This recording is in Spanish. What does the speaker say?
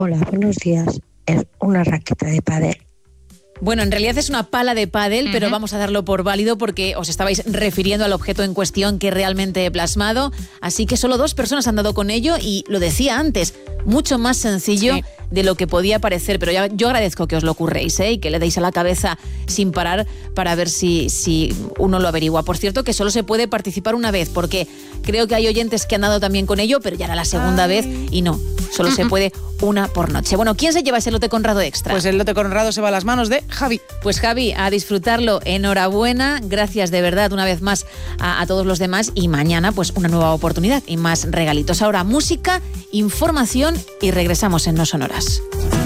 Hola, buenos días. Es una raqueta de pádel. Bueno, en realidad es una pala de pádel, pero vamos a darlo por válido porque os estabais refiriendo al objeto en cuestión que realmente he plasmado. Así que solo 2 personas han dado con ello y lo decía antes, mucho más sencillo de lo que podía parecer. Pero yo agradezco que os lo curréis, y que le deis a la cabeza sin parar para ver si uno lo averigua. Por cierto, que solo se puede participar una vez porque creo que hay oyentes que han dado también con ello, pero ya era la segunda vez y no, solo se puede una por noche. Bueno, ¿quién se lleva ese lote Conrado extra? Pues el lote Conrado se va a las manos de Javi. Pues Javi, a disfrutarlo, enhorabuena, gracias de verdad una vez más a todos los demás y mañana pues una nueva oportunidad y más regalitos. Ahora música, información y regresamos en No Sonoras.